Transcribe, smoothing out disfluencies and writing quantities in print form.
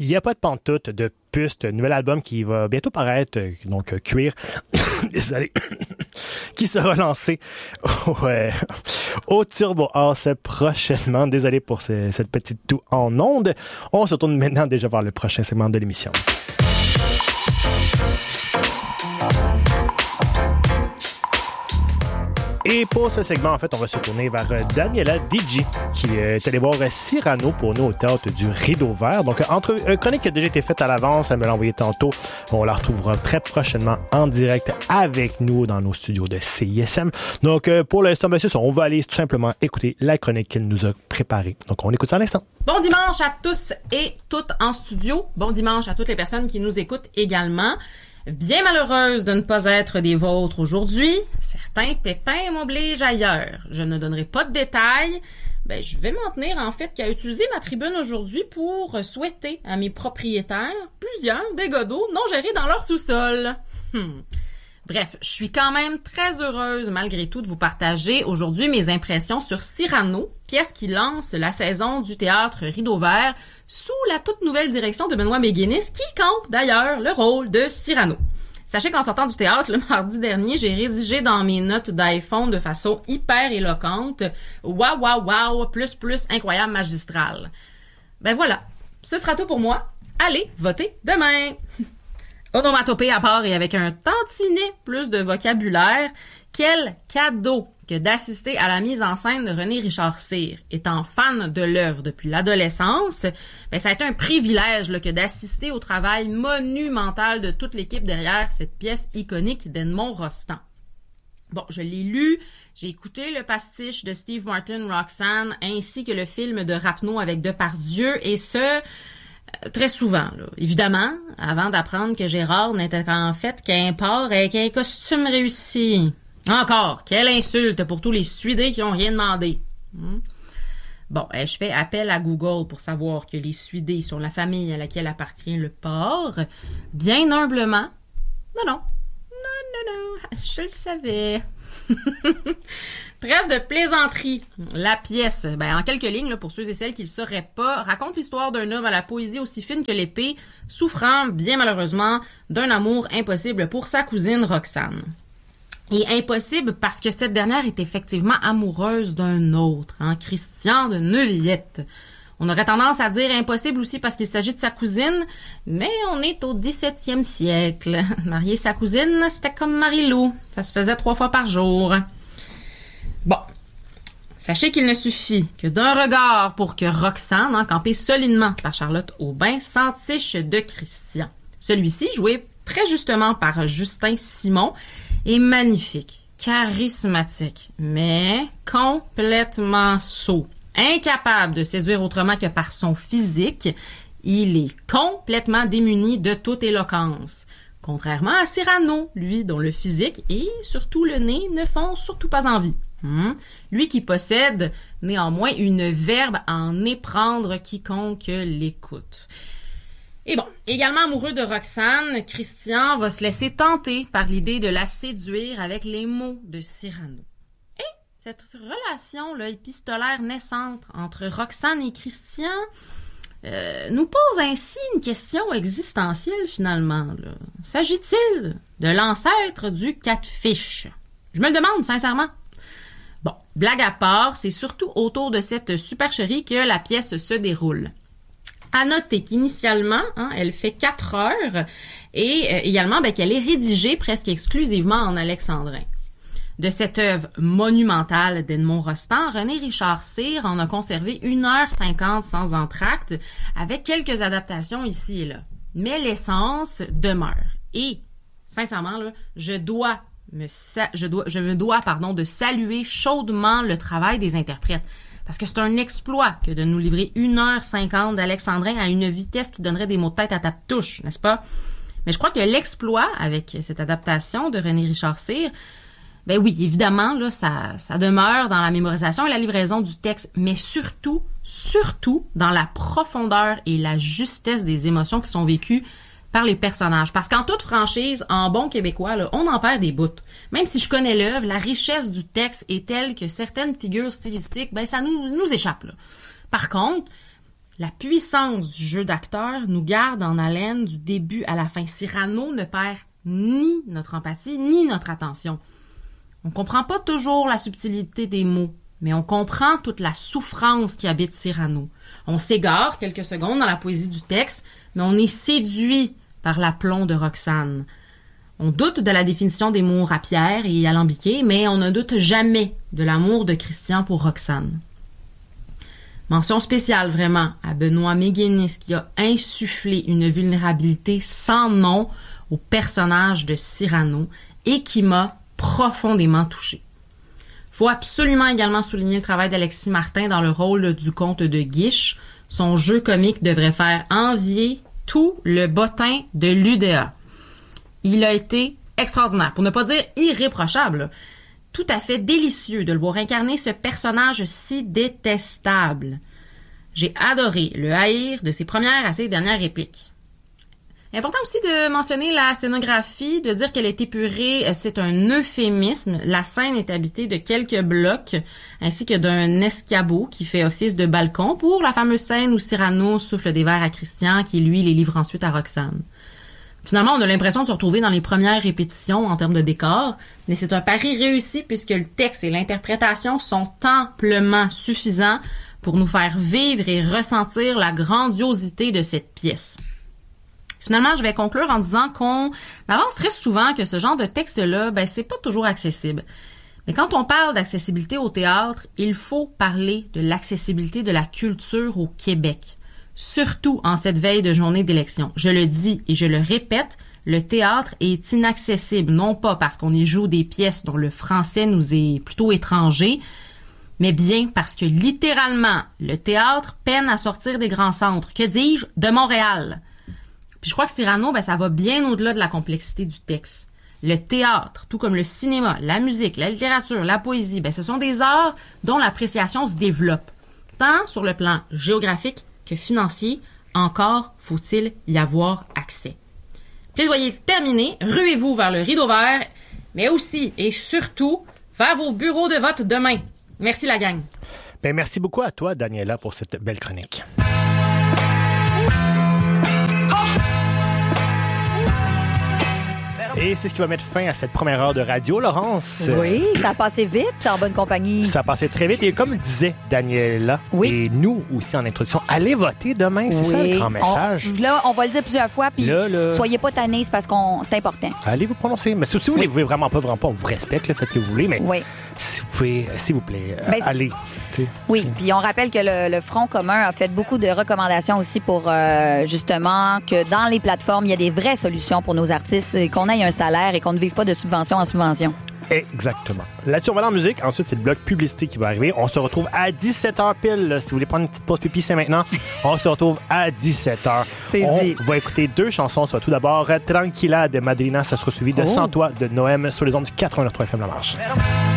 il n'y a pas de pantoute de Puste, nouvel album qui va bientôt paraître, donc Cuir, désolé, qui sera lancé au Turbo House prochainement. Désolé pour cette petite toux en ondes. On se retourne maintenant déjà vers le prochain segment de l'émission. Et pour ce segment, en fait, on va se tourner vers Daniela Digi, qui est allée voir Cyrano pour nous au théâtre du Rideau Vert. Donc, chronique qui a déjà été faite à l'avance, elle me l'a envoyée tantôt. On la retrouvera très prochainement en direct avec nous dans nos studios de CISM. Donc, pour l'instant, monsieur, on va aller tout simplement écouter la chronique qu'elle nous a préparée. Donc, on écoute ça à l'instant. Bon dimanche à tous et toutes en studio. Bon dimanche à toutes les personnes qui nous écoutent également. Bien malheureuse de ne pas être des vôtres aujourd'hui. Certains pépins m'obligent ailleurs. Je ne donnerai pas de détails. Je vais m'en tenir en fait qu'à utiliser ma tribune aujourd'hui pour souhaiter à mes propriétaires plusieurs dégâts d'eau non gérés dans leur sous-sol. Bref, je suis quand même très heureuse malgré tout de vous partager aujourd'hui mes impressions sur Cyrano, pièce qui lance la saison du théâtre Rideau Vert sous la toute nouvelle direction de Benoît Béguénis, qui campe d'ailleurs le rôle de Cyrano. Sachez qu'en sortant du théâtre le mardi dernier, j'ai rédigé dans mes notes d'iPhone de façon hyper éloquente « Wow, wow, wow, plus, incroyable, magistral ». Voilà, ce sera tout pour moi. Allez, votez demain! Onomatopée à part et avec un tantinet plus de vocabulaire, quel cadeau que d'assister à la mise en scène de René Richard Cyr. Étant fan de l'œuvre depuis l'adolescence, ça a été un privilège que d'assister au travail monumental de toute l'équipe derrière cette pièce iconique d'Edmond Rostand. Bon, je l'ai lu, j'ai écouté le pastiche de Steve Martin, Roxane, ainsi que le film de Rapneau avec Depardieu, et ce... très souvent, là. Évidemment, avant d'apprendre que Gérard n'était en fait qu'un porc avec un costume réussi. Encore, quelle insulte pour tous les Suidés qui ont rien demandé. Bon, je fais appel à Google pour savoir que les Suidés sont la famille à laquelle appartient le porc. Bien humblement. Non, je le savais. Trêve de plaisanterie. La pièce, en quelques lignes, pour ceux et celles qui le sauraient pas, raconte l'histoire d'un homme à la poésie aussi fine que l'épée, souffrant, bien malheureusement, d'un amour impossible pour sa cousine Roxane. Et impossible parce que cette dernière est effectivement amoureuse d'un autre, Christian de Neuvillette. On aurait tendance à dire impossible aussi parce qu'il s'agit de sa cousine, mais on est au 17e siècle. Marier sa cousine, c'était comme Marie-Lou. Ça se faisait 3 fois par jour. Bon. Sachez qu'il ne suffit que d'un regard pour que Roxane, campée solidement par Charlotte Aubin, s'entiche de Christian. Celui-ci, joué très justement par Justin Simon, est magnifique, charismatique, mais complètement sot. Incapable de séduire autrement que par son physique, il est complètement démuni de toute éloquence. Contrairement à Cyrano, lui, dont le physique et surtout le nez ne font surtout pas envie. Lui qui possède néanmoins une verve à en éprendre quiconque l'écoute. Et bon, également amoureux de Roxane, Christian va se laisser tenter par l'idée de la séduire avec les mots de Cyrano. Et cette relation épistolaire naissante entre Roxane et Christian nous pose ainsi une question existentielle finalement. S'agit-il de l'ancêtre du catfish? Je me le demande sincèrement. Bon, blague à part, c'est surtout autour de cette supercherie que la pièce se déroule. À noter qu'initialement, elle fait 4 heures et également qu'elle est rédigée presque exclusivement en alexandrin. De cette œuvre monumentale d'Edmond Rostand, René Richard Cyr en a conservé 1h50 sans entracte, avec quelques adaptations ici et là. Mais l'essence demeure. Et, sincèrement, je me dois de saluer chaudement le travail des interprètes. Parce que c'est un exploit que de nous livrer 1h50 d'alexandrin à une vitesse qui donnerait des mots de tête à tape-touche, n'est-ce pas? Mais je crois que l'exploit, avec cette adaptation de René Richard Cyr, oui, évidemment, ça demeure dans la mémorisation et la livraison du texte, mais surtout dans la profondeur et la justesse des émotions qui sont vécues par les personnages. Parce qu'en toute franchise, en bon québécois, on en perd des bouts. Même si je connais l'œuvre, la richesse du texte est telle que certaines figures stylistiques, ça nous échappe. Par contre, La puissance du jeu d'acteur nous garde en haleine du début à la fin. Cyrano ne perd ni notre empathie, ni notre attention. On comprend pas toujours la subtilité des mots, mais on comprend toute la souffrance qui habite Cyrano. On s'égare quelques secondes dans la poésie du texte, mais on est séduit par l'aplomb de Roxane. On doute de la définition des mots rapières et alambiqués, mais on ne doute jamais de l'amour de Christian pour Roxane. Mention spéciale vraiment à Benoît Méguénis qui a insufflé une vulnérabilité sans nom au personnage de Cyrano et qui m'a profondément touchée. Faut absolument également souligner le travail d'Alexis Martin dans le rôle du comte de Guiche. Son jeu comique devrait faire envier tout le bottin de l'UDA. Il a été extraordinaire, pour ne pas dire irréprochable. Tout à fait délicieux de le voir incarner ce personnage si détestable. J'ai adoré le haïr de ses premières à ses dernières répliques. Important aussi de mentionner la scénographie, de dire qu'elle est épurée, c'est un euphémisme. La scène est habitée de quelques blocs, ainsi que d'un escabeau qui fait office de balcon pour la fameuse scène où Cyrano souffle des vers à Christian, qui lui les livre ensuite à Roxane. Finalement, on a l'impression de se retrouver dans les premières répétitions en termes de décor, mais c'est un pari réussi puisque le texte et l'interprétation sont amplement suffisants pour nous faire vivre et ressentir la grandiosité de cette pièce. Finalement, je vais conclure en disant qu'on avance très souvent que ce genre de texte-là, c'est pas toujours accessible. Mais quand on parle d'accessibilité au théâtre, il faut parler de l'accessibilité de la culture au Québec. Surtout en cette veille de journée d'élection. Je le dis et je le répète, le théâtre est inaccessible, non pas parce qu'on y joue des pièces dont le français nous est plutôt étranger, mais bien parce que littéralement, le théâtre peine à sortir des grands centres, que dis-je, de Montréal. Puis je crois que Cyrano, ça va bien au-delà de la complexité du texte. Le théâtre, tout comme le cinéma, la musique, la littérature, la poésie, ce sont des arts dont l'appréciation se développe, tant sur le plan géographique que financier, encore faut-il y avoir accès. Plaidoyer terminé, ruez-vous vers le rideau vert, mais aussi et surtout vers vos bureaux de vote demain. Merci la gang. Merci beaucoup à toi, Daniela, pour cette belle chronique. Et c'est ce qui va mettre fin à cette première heure de radio, Laurence. Oui, ça a passé vite, en bonne compagnie. Ça a passé très vite. Et comme disait Daniela, et nous aussi en introduction, allez voter demain. C'est ça le grand message. On va le dire plusieurs fois, puis soyez pas tannés, c'est parce que c'est important. Allez vous prononcer. Mais si vous ne voulez vraiment pas, on vous respecte, faites ce que vous voulez, mais si vous pouvez, s'il vous plaît, allez. Oui, puis on rappelle que le Front commun a fait beaucoup de recommandations aussi pour justement que dans les plateformes, il y a des vraies solutions pour nos artistes, qu'on ait un salaire et qu'on ne vive pas de subvention en subvention. Exactement. Là-dessus, on va aller en musique. Ensuite, c'est le bloc publicité qui va arriver. On se retrouve à 17h pile. Si vous voulez prendre une petite pause pipi, c'est maintenant. On se retrouve à 17h. On va écouter 2 chansons. Soit tout d'abord Tranquilla de Madrina. Ça sera suivi de Sans toi de Noël sur les ondes du 89.3 FM La Marche.